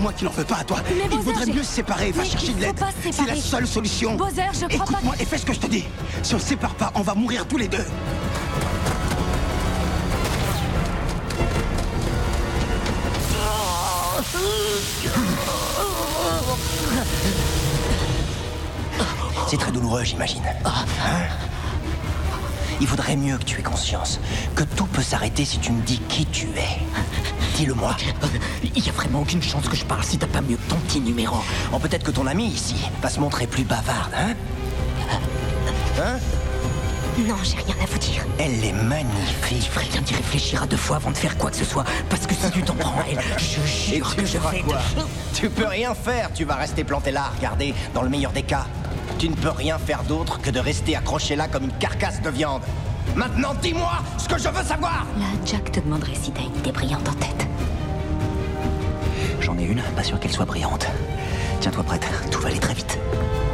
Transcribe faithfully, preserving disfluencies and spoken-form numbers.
moi qui n'en veux pas à toi. Mais Il Bowser, vaudrait j'ai- mieux se séparer, va Mais chercher il de faut l'aide. pas se C'est séparer. la seule solution. Bowser, je crois pas Écoute-moi que- et fais ce que je te dis. Si on se sépare pas, on va mourir tous les deux. C'est très douloureux, j'imagine. Hein? Il vaudrait mieux que tu aies conscience que tout peut s'arrêter si tu me dis qui tu es. Dis-le-moi. Il y a vraiment aucune chance que je parle si t'as pas mieux que ton petit numéro. Oh, peut-être que ton amie ici va se montrer plus bavarde, hein? Hein? Non, j'ai rien à vous dire. Elle est magnifique. Il ferait bien d'y réfléchir à deux fois avant de faire quoi que ce soit. Parce que si tu t'en prends à elle, je Et jure tu que je feras vais... quoi? Tu peux rien faire, tu vas rester planté là, regardez, dans le meilleur des cas. Tu ne peux rien faire d'autre que de rester accroché là comme une carcasse de viande. Maintenant, dis-moi ce que je veux savoir! Là, Jack te demanderait si t'as une idée brillante en tête. J'en ai une, pas sûr qu'elle soit brillante. Tiens-toi prête, tout va aller très vite.